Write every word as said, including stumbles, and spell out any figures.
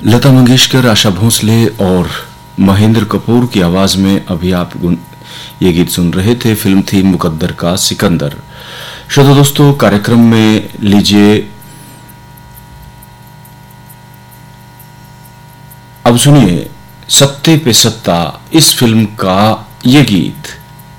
लता मंगेशकर, आशा भोसले और महेंद्र कपूर की आवाज में अभी आप ये गीत सुन रहे थे। फिल्म थी मुकद्दर का सिकंदर। श्रोता दोस्तों, कार्यक्रम में लीजिए अब सुनिए सत्ते पे सत्ता इस फिल्म का ये गीत।